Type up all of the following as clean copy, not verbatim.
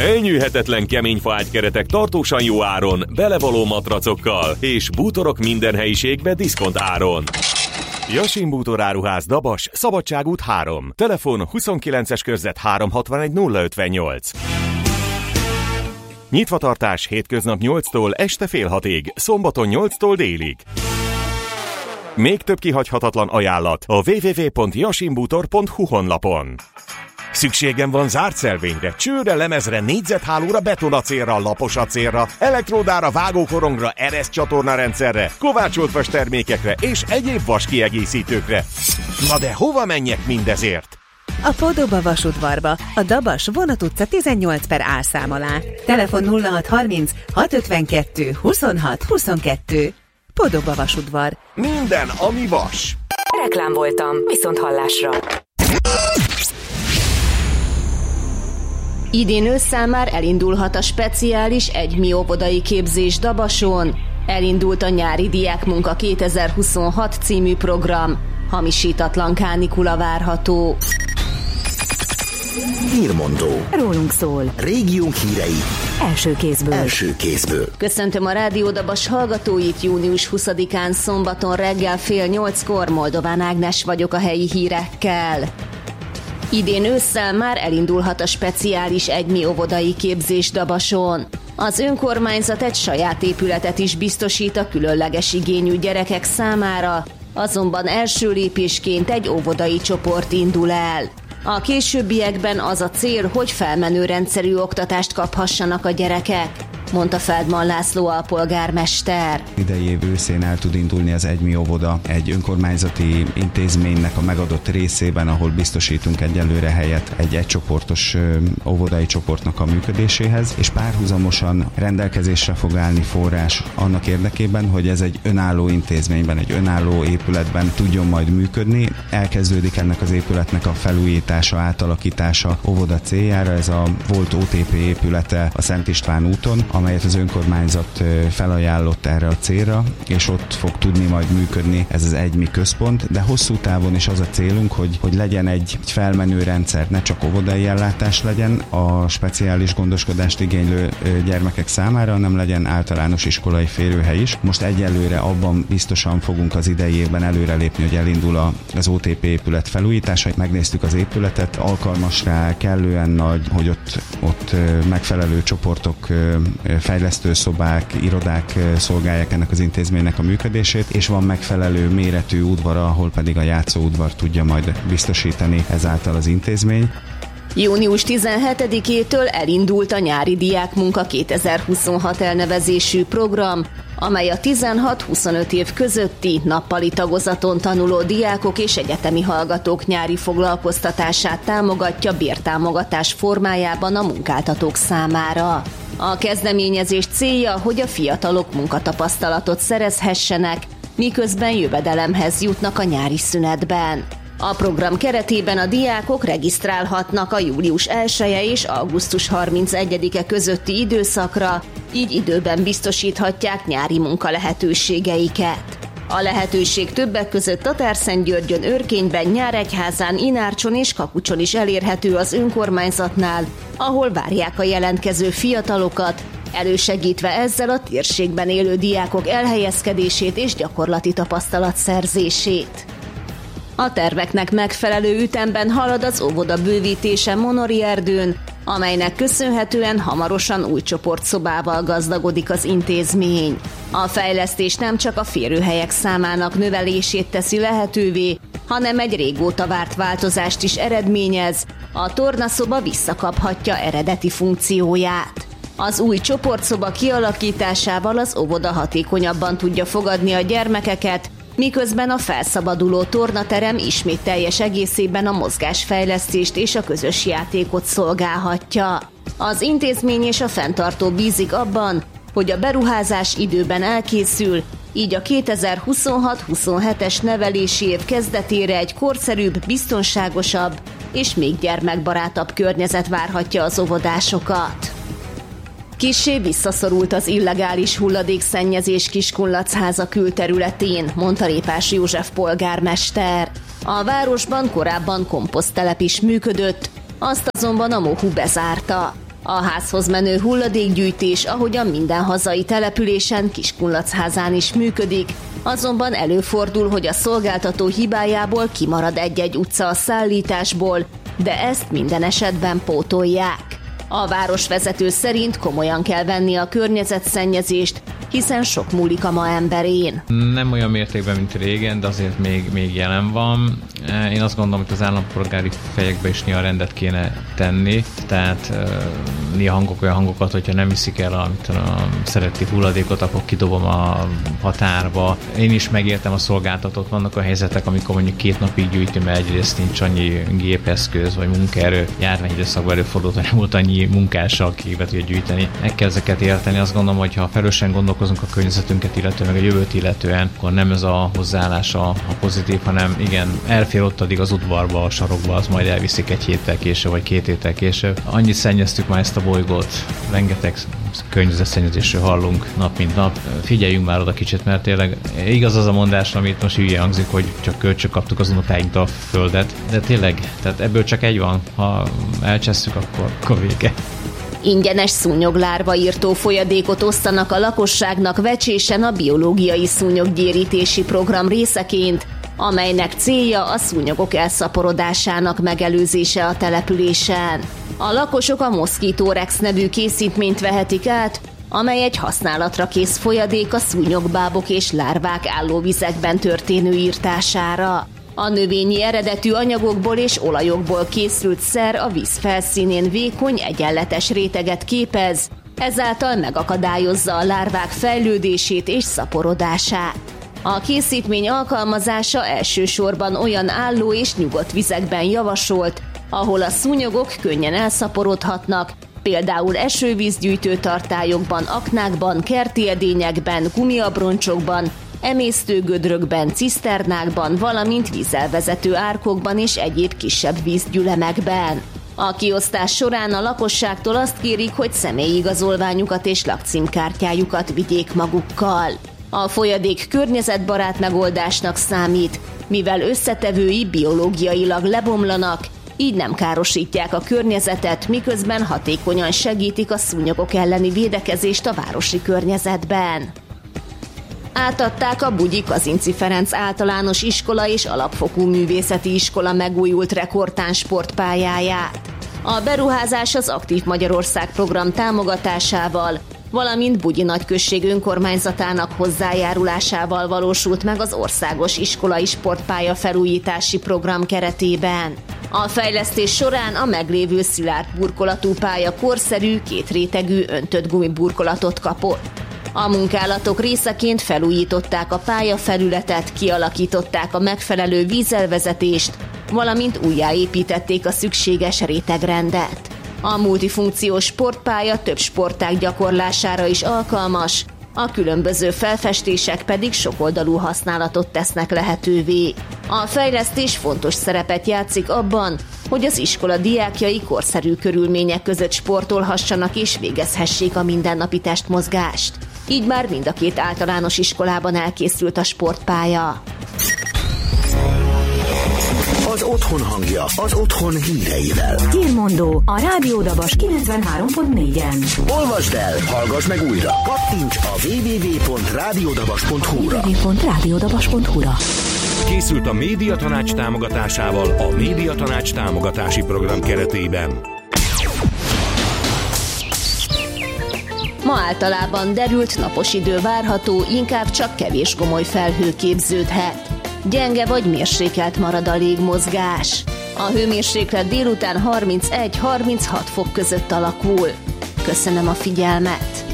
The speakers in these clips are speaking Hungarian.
Elnyűhetetlen kemény faágykeretek tartósan jó áron, belevaló matracokkal és bútorok minden helyiségbe diszkont áron. Jasin Bútoráruház, Dabas, Szabadságút 3. Telefon 29-es körzet 361 058. Nyitvatartás hétköznap 8-tól este fél 6-ig, szombaton 8-tól délig. Még több kihagyhatatlan ajánlat a www.jasinbútor.hu honlapon. Szükségem van zárt szelvényre, csőre, lemezre, négyzethálóra, betonacélra, laposacélra, elektródára, vágókorongra, ereszcsatornarendszerre, kovácsolt vas termékekre és egyéb vas kiegészítőkre. Na de hova menjek mindezért? A Podoba vasudvarba, a Dabas Vonat utca 18/A szám alá. Telefon 0630 652 26 22. Podoba vasudvar. Minden, ami vas. Reklám voltam, viszont hallásra. Idén ősszel már elindulhat a speciális egymi óvodai képzés Dabason. Elindult a nyári diákmunka 2026 című program. Hamisítatlan kánikula várható. Hírmondó. Rólunk szól. Régiónk hírei. Első kézből. Köszöntöm a Rádió Dabas hallgatóit, június 20-án szombaton reggel 7:30-kor, Moldován Ágnes vagyok a helyi hírekkel. Idén ősszel már elindulhat a speciális egymi óvodai képzés Dabason. Az önkormányzat egy saját épületet is biztosít a különleges igényű gyerekek számára, azonban első lépésként egy óvodai csoport indul el. A későbbiekben az a cél, hogy felmenő rendszerű oktatást kaphassanak a gyerekek, mondta Feldman László alpolgármester. Idei év őszén el tud indulni az egymi óvoda egy önkormányzati intézménynek a megadott részében, ahol biztosítunk egyelőre helyet egy egycsoportos óvodai csoportnak a működéséhez, és párhuzamosan rendelkezésre fog állni forrás annak érdekében, hogy ez egy önálló intézményben, egy önálló épületben tudjon majd működni. Elkezdődik ennek az épületnek a felújítása, átalakítása óvoda céljára, ez a volt OTP épülete a Szent István úton, amelyet az önkormányzat felajánlott erre a célra, és ott fog tudni majd működni ez az egymi központ, de hosszú távon is az a célunk, hogy legyen egy felmenő rendszer, ne csak óvodai ellátás legyen a speciális gondoskodást igénylő gyermekek számára, hanem legyen általános iskolai férőhely is. Most egyelőre abban biztosan fogunk az idei évben előrelépni, hogy elindul az OTP épület felújítása. Megnéztük az épületet, alkalmas rá, kellően nagy, hogy ott megfelelő csoportok, fejlesztőszobák, irodák szolgálják ennek az intézménynek a működését, és van megfelelő méretű udvara, ahol pedig a játszóudvar tudja majd biztosítani ezáltal az intézmény. Június 17-től elindult a nyári diákmunka 2026 elnevezésű program, amely a 16-25 év közötti nappali tagozaton tanuló diákok és egyetemi hallgatók nyári foglalkoztatását támogatja bértámogatás formájában a munkáltatók számára. A kezdeményezés célja, hogy a fiatalok munkatapasztalatot szerezhessenek, miközben jövedelemhez jutnak a nyári szünetben. A program keretében a diákok regisztrálhatnak a július 1-e és augusztus 31-e közötti időszakra, így időben biztosíthatják nyári munka lehetőségeiket. A lehetőség többek között Tatárszentgyörgyön, Örkényben, Nyíregyházán, Inárcson és Kakucson is elérhető az önkormányzatnál, ahol várják a jelentkező fiatalokat, elősegítve ezzel a térségben élő diákok elhelyezkedését és gyakorlati tapasztalatszerzését. A terveknek megfelelő ütemben halad az óvoda bővítése Monori-erdőn, amelynek köszönhetően hamarosan új csoportszobával gazdagodik az intézmény. A fejlesztés nem csak a férőhelyek számának növelését teszi lehetővé, hanem egy régóta várt változást is eredményez, a tornaszoba visszakaphatja eredeti funkcióját. Az új csoportszoba kialakításával az óvoda hatékonyabban tudja fogadni a gyermekeket, miközben a felszabaduló tornaterem ismét teljes egészében a mozgásfejlesztést és a közös játékot szolgálhatja. Az intézmény és a fenntartó bízik abban, hogy a beruházás időben elkészül, így a 2026-27-es nevelési év kezdetére egy korszerűbb, biztonságosabb és még gyermekbarátabb környezet várhatja az óvodásokat. Kissé visszaszorult az illegális hulladékszennyezés Kiskunlachháza külterületén, mondta Répás József polgármester. A városban korábban komposzttelep is működött, azt azonban a MOHU bezárta. A házhoz menő hulladékgyűjtés, ahogyan minden hazai településen, Kiskunlachházán is működik, azonban előfordul, hogy a szolgáltató hibájából kimarad egy-egy utca a szállításból, de ezt minden esetben pótolják. A városvezető szerint komolyan kell venni a környezetszennyezést, hiszen sok múlik a ma emberén. Nem olyan mértékben, mint régen, de azért még jelen van. Én azt gondolom, hogy az állampolgári fejekbe is néha rendet kéne tenni, tehát néha olyan hangokat, hogyha nem viszik el a szeretett hulladékot, akkor kidobom a határba. Én is megértem a szolgáltatót, vannak a helyzetek, amikor mondjuk 2 napig gyűjtöm, mert egyrészt nincs annyi gépeszköz vagy munkaerő. Járványidőszakban előfordult, hogy nem volt annyi munkással, aki be tudja gyűjteni. Meg kell ezeket érteni. Azt gondolom, hogy ha felelősen gondolkozunk a környezetünket illetően, meg a jövőt illetően, akkor nem ez a hozzáállás a pozitív, hanem igen, elfér ott addig az udvarba, a sarokba, az majd elviszik 1 héttel később, vagy 2 héttel később. Annyit szennyeztük már ezt a bolygót, rengeteg környezetszennyezésről hallunk nap mint nap. Figyeljünk már oda kicsit, mert tényleg igaz az a mondás, amit most hülye hangzik, hogy csak kölcsön kaptuk az unokáinktól a földet, de tényleg, tehát ebből csak egy van, ha elcsesszük, akkor vége. Ingyenes szúnyoglárva írtó folyadékot osztanak a lakosságnak Vecsésen a biológiai szúnyoggyérítési program részeként, amelynek célja a szúnyogok elszaporodásának megelőzése a településen. A lakosok a Mosquito-Rex nevű készítményt vehetik át, amely egy használatra kész folyadék a szúnyogbábok és lárvák állóvizekben történő írtására. A növényi eredetű anyagokból és olajokból készült szer a víz felszínén vékony, egyenletes réteget képez, ezáltal megakadályozza a lárvák fejlődését és szaporodását. A készítmény alkalmazása elsősorban olyan álló és nyugodt vizekben javasolt, ahol a szúnyogok könnyen elszaporodhatnak, például esővízgyűjtő tartályokban, aknákban, kerti edényekben, gumiabroncsokban, emésztőgödrökben, ciszternákban, valamint vízelvezető árkokban és egyéb kisebb vízgyülemekben. A kiosztás során a lakosságtól azt kérik, hogy személyigazolványukat és lakcímkártyájukat vigyék magukkal. A folyadék környezetbarát megoldásnak számít, mivel összetevői biológiailag lebomlanak, így nem károsítják a környezetet, miközben hatékonyan segítik a szúnyogok elleni védekezést a városi környezetben. Átadták a Bugyi Kazinczy Ferenc általános iskola és alapfokú művészeti iskola megújult rekordtán sportpályáját. A beruházás az Aktív Magyarország program támogatásával, valamint Bugyi nagyközség önkormányzatának hozzájárulásával valósult meg az országos iskolai sportpálya felújítási program keretében. A fejlesztés során a meglévő szilárd burkolatú pálya korszerű, 2 rétegű öntött gumiburkolatot kapott. A munkálatok részeként felújították a pályafelületet, kialakították a megfelelő vízelvezetést, valamint újjáépítették a szükséges rétegrendet. A multifunkciós sportpálya több sportág gyakorlására is alkalmas, a különböző felfestések pedig sokoldalú használatot tesznek lehetővé. A fejlesztés fontos szerepet játszik abban, hogy az iskola diákjai korszerű körülmények között sportolhassanak és végezhessék a mindennapi testmozgást. Így már mind a 2 általános iskolában elkészült a sportpálya. Az otthon hangja, az otthon híreivel. Hírmondó a Rádió Dabas 93.4-en. Olvasd el, hallgass meg újra. Kattints a www.radiodabas.hu-ra. Készült a Médiatanács támogatásával a Médiatanács támogatási program keretében. Ma általában derült napos idő várható, inkább csak kevés gomoly felhő képződhet. Gyenge vagy mérsékelt marad a légmozgás. A hőmérséklet délután 31-36 fok között alakul. Köszönöm a figyelmet!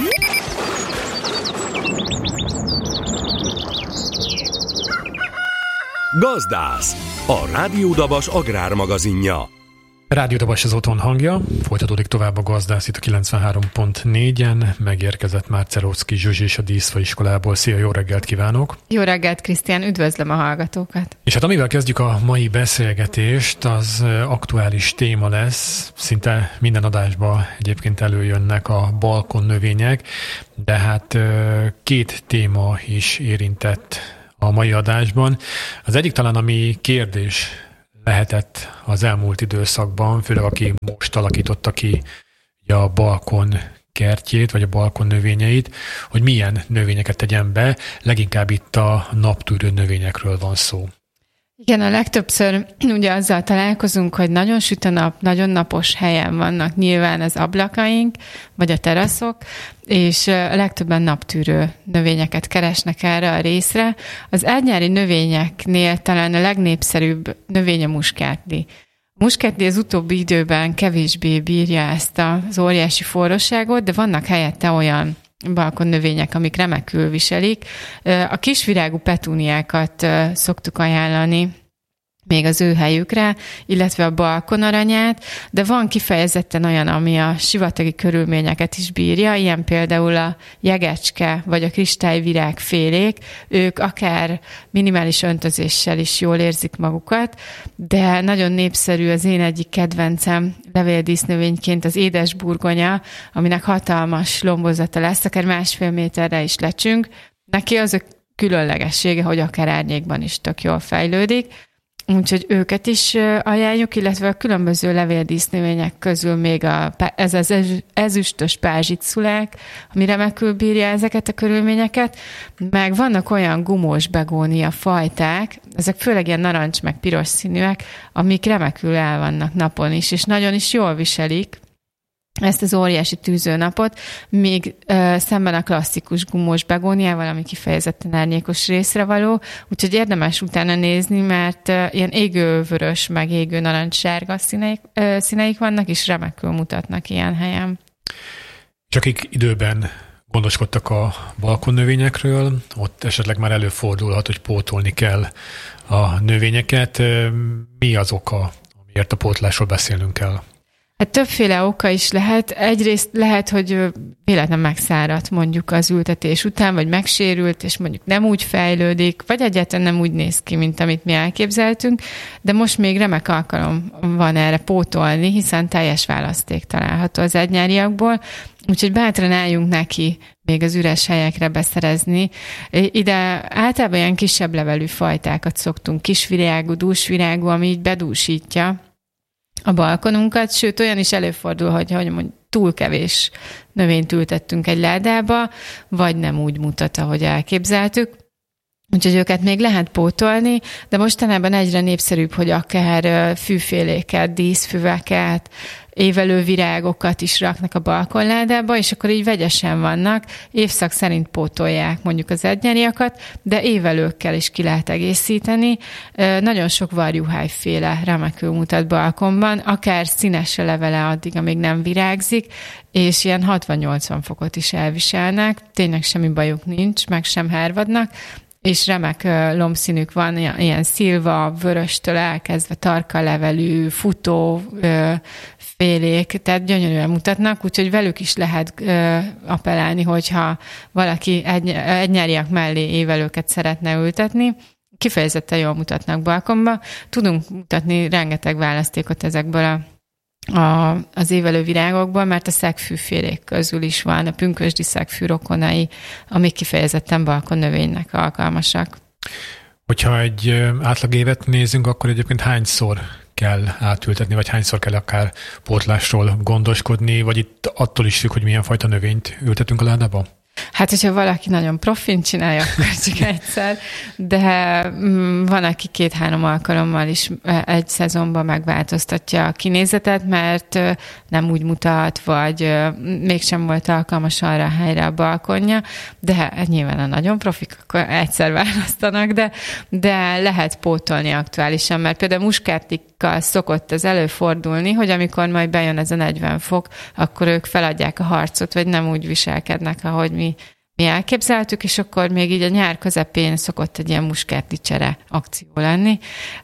Gazdász, a Rádió Dabas agrármagazinja. Rádió Dabas az otthon hangja, folytatódik tovább a Gazdász itt a 93.4-en, megérkezett Márceróczky Zsuzsi és a díszfaiskolából. Szia, jó reggelt kívánok! Jó reggelt, Krisztián, üdvözlöm a hallgatókat! És hát amivel kezdjük a mai beszélgetést, az aktuális téma lesz, szinte minden adásban egyébként előjönnek a balkonnövények, de hát 2 téma is érintett a mai adásban. Az egyik talán, ami kérdés lehetett az elmúlt időszakban, főleg aki most alakította ki a balkon kertjét, vagy a balkon növényeit, hogy milyen növényeket tegyen be, leginkább itt a naptűrő növényekről van szó. Igen, a legtöbbször ugye azzal találkozunk, hogy nagyon süt a nap, nagyon napos helyen vannak nyilván az ablakaink, vagy a teraszok, és a legtöbben naptűrő növényeket keresnek erre a részre. Az ágynyári növényeknél talán a legnépszerűbb növény a muskátli. A muskátli az utóbbi időben kevésbé bírja ezt az óriási forróságot, de vannak helyette olyan balkonnövények, amik remekül viselik. A kisvirágú petúniákat szoktuk ajánlani még az ő helyükre, illetve a balkonaranyát, de van kifejezetten olyan, ami a sivatagi körülményeket is bírja, ilyen például a jegecske vagy a kristályvirágfélék, ők akár minimális öntözéssel is jól érzik magukat, de nagyon népszerű az én egyik kedvencem levéldísznövényként az édesburgonya, aminek hatalmas lombozata lesz, akár 1,5 méterre is lecsünk. Neki az a különlegessége, hogy akár árnyékban is tök jól fejlődik, úgyhogy őket is ajánljuk, illetve a különböző levéldísznövények közül még ez az ezüstös pázsitszulák, ami remekül bírja ezeket a körülményeket, meg vannak olyan gumós begónia fajták, ezek főleg ilyen narancs meg piros színűek, amik remekül el vannak napon is, és nagyon is jól viselik ezt az óriási tűzőnapot, még szemben a klasszikus gumós begóniával, ami kifejezetten árnyékos részre való, úgyhogy érdemes utána nézni, mert ilyen égővörös, meg égő narancssárga színeik vannak, és remekül mutatnak ilyen helyen. És akik időben gondoskodtak a balkonnövényekről, ott esetleg már előfordulhat, hogy pótolni kell a növényeket. Mi az oka, amiért a pótlásról beszélnünk kell? Hát többféle oka is lehet. Egyrészt lehet, hogy véletlenül megszáradt mondjuk az ültetés után, vagy megsérült, és mondjuk nem úgy fejlődik, vagy egyáltalán nem úgy néz ki, mint amit mi elképzeltünk, de most még remek alkalom van erre pótolni, hiszen teljes választék található az ágynyáriakból, úgyhogy bátran álljunk neki még az üres helyekre beszerezni. Ide általában ilyen kisebb levelű fajtákat szoktunk, kisvirágú, dúsvirágú, ami így bedúsítja a balkonunkat, sőt olyan is előfordul, hogy mondjuk túl kevés növényt ültettünk egy ládába, vagy nem úgy mutat, ahogy elképzeltük. Úgyhogy őket még lehet pótolni, de mostanában egyre népszerűbb, hogy akár fűféléket, díszfüveket, évelő virágokat is raknak a balkonládába, és akkor így vegyesen vannak, évszak szerint pótolják mondjuk az ágynyáriakat, de évelőkkel is ki lehet egészíteni. Nagyon sok varjuhájféle remekül mutat balkonban, akár színes a levele addig, amíg nem virágzik, és ilyen 60-80 fokot is elviselnek, tényleg semmi bajuk nincs, meg sem hervadnak, és remek lombszínük van, ilyen szilva, vöröstől elkezdve tarka levelű, futó félék, tehát gyönyörűen mutatnak, úgyhogy velük is lehet appellálni, hogyha valaki ágynyáriak mellé évelőket szeretne ültetni. Kifejezetten jól mutatnak balkonba. Tudunk mutatni rengeteg választékot ezekből az évelő virágokból, mert a szegfűfélék közül is van, a pünkösdi szegfű rokonai, amik kifejezetten balkonnövénynek alkalmasak. Hogyha egy átlag évet nézünk, akkor egyébként hányszor kell átültetni, vagy hányszor kell akár pótlásról gondoskodni, vagy itt attól is függ, hogy milyen fajta növényt ültetünk a ládába? Hát, hogyha valaki nagyon profin csinálja, akkor csak egyszer, de van, aki 2-3 alkalommal is egy szezonban megváltoztatja a kinézetet, mert nem úgy mutat, vagy mégsem volt alkalmas arra a helyre a balkonja, de nyilván a nagyon profik, akkor egyszer választanak, de lehet pótolni aktuálisan, mert például muskátlikkal szokott ez előfordulni, hogy amikor majd bejön ez a 40 fok, akkor ők feladják a harcot, vagy nem úgy viselkednek, ahogy mi elképzeltük, és akkor még így a nyár közepén szokott egy ilyen muskátli csere akció lenni.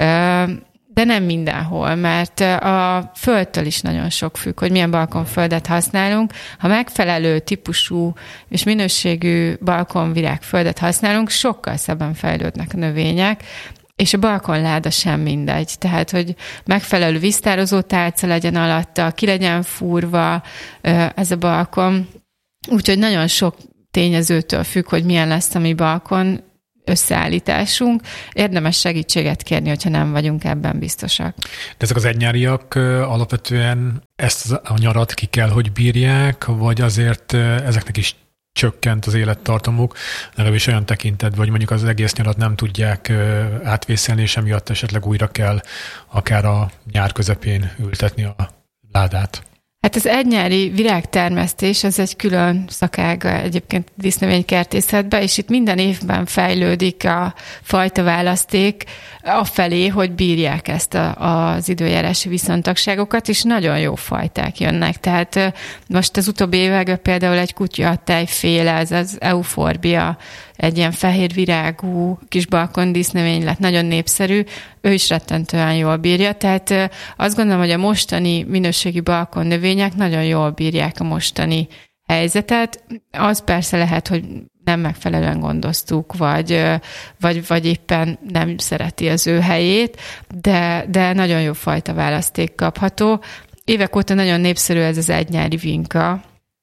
De nem mindenhol, mert a földtől is nagyon sok függ, hogy milyen balkonföldet használunk. Ha megfelelő típusú és minőségű balkonvirágföldet használunk, sokkal szebben fejlődnek a növények, és a balkonláda sem mindegy. Tehát, hogy megfelelő víztározó tálca legyen alatta, ki legyen fúrva ez a balkon. Úgyhogy nagyon sok tényezőtől függ, hogy milyen lesz a mi balkon összeállításunk. Érdemes segítséget kérni, hogyha nem vagyunk ebben biztosak. De ezek az egynyáriak alapvetően ezt a nyarat ki kell, hogy bírják, vagy azért ezeknek is csökkent az élettartamuk, legalábbis olyan tekintetben, vagy mondjuk az egész nyarat nem tudják átvészelni, és emiatt esetleg újra kell akár a nyár közepén ültetni a ládát. Hát az egynyári virágtermesztés az egy külön szakága egyébként dísznövénykertészetben, és itt minden évben fejlődik a fajtaválaszték afelé, hogy bírják ezt az időjárási viszontagságokat, és nagyon jó fajták jönnek. Tehát most az utóbbi években például egy kutya tejféle, ez az Euphorbia, egy ilyen fehér virágú kis balkondísznövény lett, nagyon népszerű, ő is rettentően jól bírja, tehát azt gondolom, hogy a mostani minőségi balkonnövények nagyon jól bírják a mostani helyzetet. Az persze lehet, hogy nem megfelelően gondoztuk, vagy éppen nem szereti az ő helyét, de nagyon jó fajta választék kapható. Évek óta nagyon népszerű ez az egynyári vinka.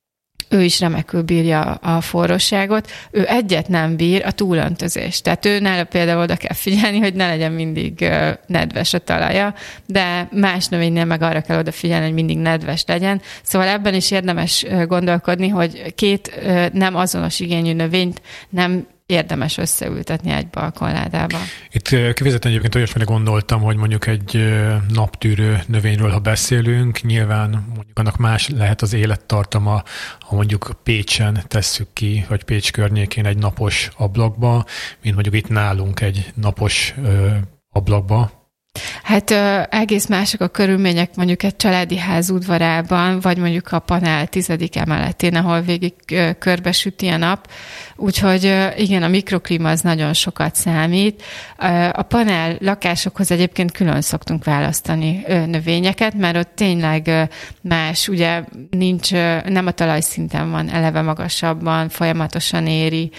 Ő is remekül bírja a forróságot. Ő egyet nem bír, a túlöntözést. Tehát ő nála például oda kell figyelni, hogy ne legyen mindig nedves a talaja, de más növénynél meg arra kell odafigyelni, hogy mindig nedves legyen. Szóval ebben is érdemes gondolkodni, hogy két nem azonos igényű növényt nem érdemes összeültetni egy balkonládába. Itt kifejezetten egyébként olyasmire gondoltam, hogy mondjuk egy naptűrő növényről, ha beszélünk, nyilván mondjuk annak más lehet az élettartama, ha mondjuk Pécsen tesszük ki, vagy Pécs környékén egy napos ablakba, mint mondjuk itt nálunk egy napos ablakba. Hát egész mások a körülmények mondjuk egy családi ház udvarában, vagy mondjuk a panel 10. emeletén, ahol végig körbesüti a nap. Úgyhogy igen, a mikroklíma az nagyon sokat számít. A panel lakásokhoz egyébként külön szoktunk választani növényeket, mert ott tényleg más, ugye nem a talajszinten van, eleve magasabban, folyamatosan éri,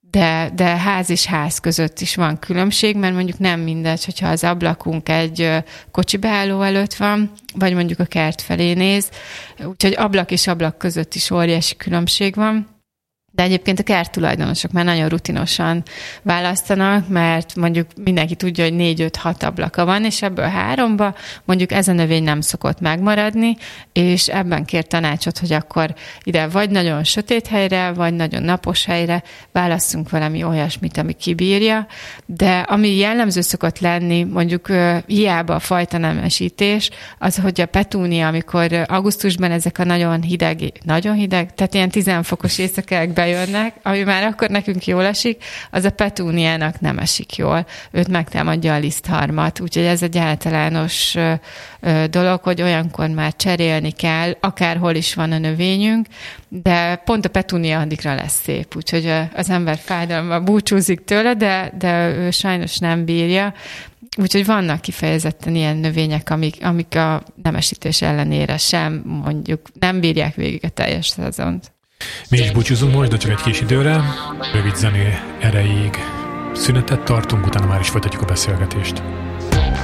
de ház és ház között is van különbség, mert mondjuk nem mindegy, hogyha az ablakunk egy kocsibeálló előtt van, vagy mondjuk a kert felé néz, úgyhogy ablak és ablak között is óriási különbség van. De egyébként a kerttulajdonosok már nagyon rutinosan választanak, mert mondjuk mindenki tudja, hogy 4-5-6 ablaka van, és ebből 3-ba mondjuk ez a növény nem szokott megmaradni, és ebben kér tanácsot, hogy akkor ide vagy nagyon sötét helyre, vagy nagyon napos helyre válasszunk valami olyasmit, ami kibírja, de ami jellemző szokott lenni, mondjuk hiába a fajta nemesítés, az, hogy a petúnia, amikor augusztusban ezek a nagyon hideg, tehát ilyen 10 fokos éjszakák bejönnek, ami már akkor nekünk jól esik, az a petúniának nem esik jól. Őt megtámadja a lisztharmat, úgyhogy ez egy általános dolog, hogy olyankor már cserélni kell, akárhol is van a növényünk, de pont a petúnia addigra lesz szép, úgyhogy az ember fájdalommal búcsúzik tőle, de ő sajnos nem bírja. Úgyhogy vannak kifejezetten ilyen növények, amik a nemesítés ellenére sem, mondjuk nem bírják végig a teljes szezont. Mi is búcsúzunk most, de csak egy kis időre. Rövid zené erejéig szünetet tartunk, utána már is folytatjuk a beszélgetést.